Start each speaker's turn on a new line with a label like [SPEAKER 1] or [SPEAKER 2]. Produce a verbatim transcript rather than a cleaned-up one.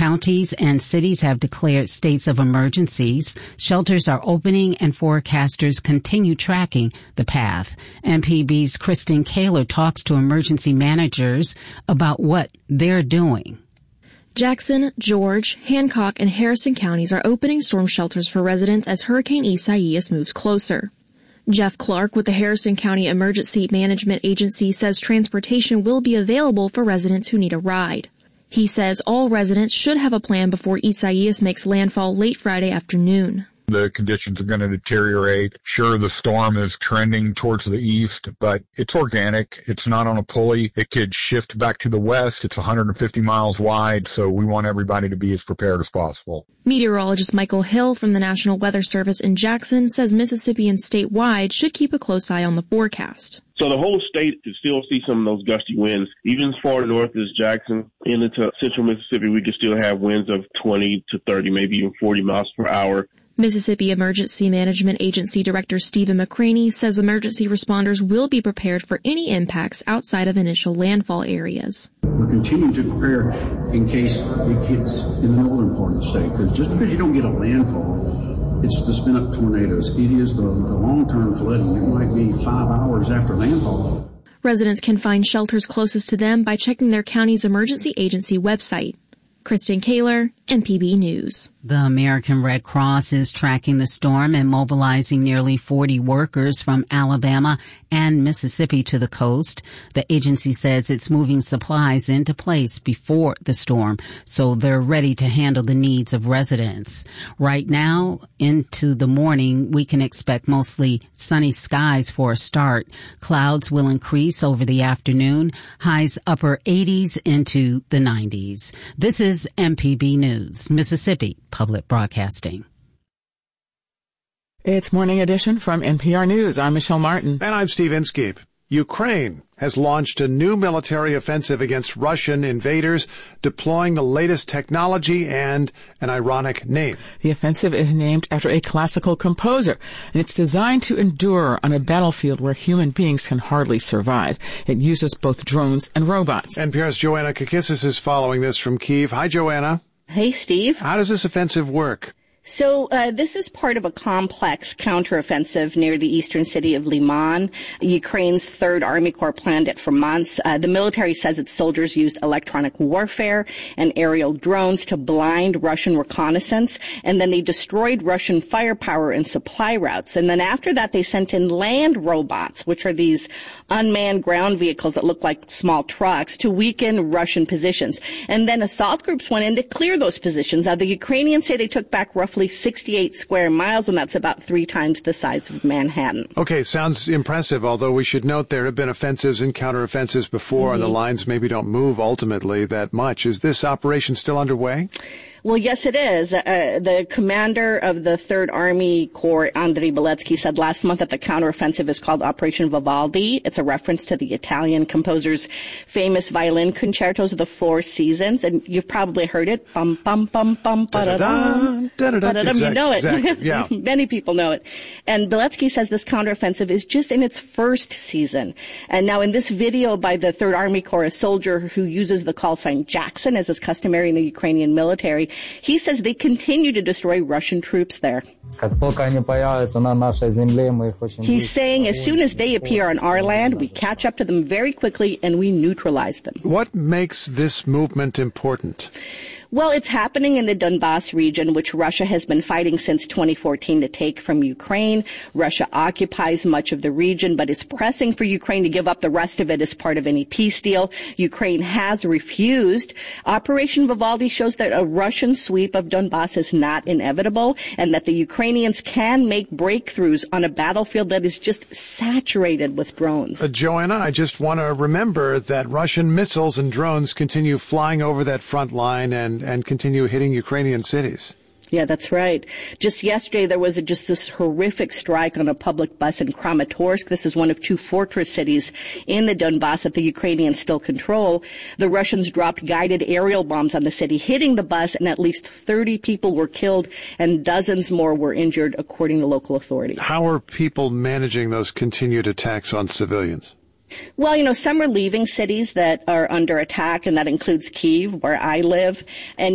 [SPEAKER 1] Counties and cities have declared states of emergencies. Shelters are opening and forecasters continue tracking the path. M P B's Kristen Kaler talks to emergency managers about what they're doing.
[SPEAKER 2] Jackson, George, Hancock, and Harrison counties are opening storm shelters for residents as Hurricane Isaias moves closer. Jeff Clark with the Harrison County Emergency Management Agency says transportation will be available for residents who need a ride. He says all residents should have a plan before Isaias makes landfall late Friday afternoon.
[SPEAKER 3] The conditions are going to deteriorate. Sure, the storm is trending towards the east, but it's organic. It's not on a pulley. It could shift back to the west. It's one hundred fifty miles wide, so we want everybody to be as prepared as possible.
[SPEAKER 2] Meteorologist Michael Hill from the National Weather Service in Jackson says Mississippians statewide should keep a close eye on the forecast.
[SPEAKER 4] So the whole state could still see some of those gusty winds. Even as far north as Jackson and into central Mississippi, we could still have winds of twenty to thirty, maybe even forty miles per hour.
[SPEAKER 2] Mississippi Emergency Management Agency Director Stephen McCraney says emergency responders will be prepared for any impacts outside of initial landfall areas.
[SPEAKER 5] We're continuing to prepare in case it hits in the northern part of the state, because just because you don't get a landfall, it's the spin-up tornadoes. It is the, the long-term flooding. It might be five hours after landfall.
[SPEAKER 2] Residents can find shelters closest to them by checking their county's emergency agency website. Kristen Kaler, M P B News.
[SPEAKER 1] The American Red Cross is tracking the storm and mobilizing nearly forty workers from Alabama and Mississippi to the coast. The agency says it's moving supplies into place before the storm, so they're ready to handle the needs of residents. Right now, into the morning, we can expect mostly sunny skies for a start. Clouds will increase over the afternoon, highs upper eighties into the nineties. This is M P B News, Mississippi Public Broadcasting.
[SPEAKER 6] It's Morning Edition from N P R News. I'm Michelle Martin.
[SPEAKER 7] And I'm Steve Inskeep. Ukraine has launched a new military offensive against Russian invaders, deploying the latest technology and an ironic name.
[SPEAKER 6] The offensive is named after a classical composer, and it's designed to endure on a battlefield where human beings can hardly survive. It uses both drones and robots.
[SPEAKER 7] N P R's Joanna Kakissis is following this from Kyiv. Hi, Joanna.
[SPEAKER 8] Hey, Steve.
[SPEAKER 7] How does this offensive work?
[SPEAKER 8] So uh, this is part of a complex counteroffensive near the eastern city of Liman. Ukraine's Third Army Corps planned it for months. Uh, the military says its soldiers used electronic warfare and aerial drones to blind Russian reconnaissance, and then they destroyed Russian firepower and supply routes. And then after that, they sent in land robots, which are these unmanned ground vehicles that look like small trucks, to weaken Russian positions. And then assault groups went in to clear those positions. Now, the Ukrainians say they took back roughly sixty-eight square miles, and that's about three times the size of Manhattan.
[SPEAKER 7] Okay, sounds impressive, although we should note there have been offensives and counteroffensives before, mm-hmm. and the lines maybe don't move ultimately that much. Is this operation still underway?
[SPEAKER 8] Well, yes, it is. Uh, the commander of the Third Army Corps, Andriy Beletsky, said last month that the counteroffensive is called Operation Vivaldi. It's a reference to the Italian composer's famous violin concertos of the Four Seasons, and you've probably heard it. Bum, bum, bum, bum, ba-da-dum, ba-da-dum. You know it.
[SPEAKER 7] Exactly. Yeah.
[SPEAKER 8] Many people know it. And Beletsky says this counteroffensive is just in its first season. And now in this video by the Third Army Corps, a soldier who uses the call sign Jackson, as is customary in the Ukrainian military, he says they continue to destroy Russian troops there. He's saying as soon as they appear on our land, we catch up to them very quickly and we neutralize them.
[SPEAKER 7] What makes this movement important?
[SPEAKER 8] Well, it's happening in the Donbas region, which Russia has been fighting since twenty fourteen to take from Ukraine. Russia occupies much of the region, but is pressing for Ukraine to give up the rest of it as part of any peace deal. Ukraine has refused. Operation Vivaldi shows that a Russian sweep of Donbas is not inevitable, and that the Ukrainians can make breakthroughs on a battlefield that is just saturated with drones.
[SPEAKER 7] Uh, Joanna, I just want to remember that Russian missiles and drones continue flying over that front line and and continue hitting Ukrainian cities.
[SPEAKER 8] Yeah, that's right. Just yesterday, there was a, just this horrific strike on a public bus in Kramatorsk. This is one of two fortress cities in the Donbas that the Ukrainians still control. The Russians dropped guided aerial bombs on the city, hitting the bus, and at least thirty people were killed and dozens more were injured, according to local authorities.
[SPEAKER 7] How are people managing those continued attacks on civilians?
[SPEAKER 8] Well, you know, some are leaving cities that are under attack, and that includes Kyiv, where I live. And